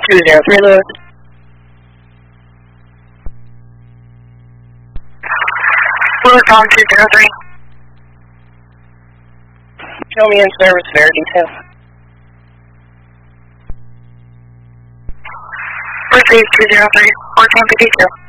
203 Lewis. Lewis on 203. Show me in service, very detail. Received 203. 14 to detail.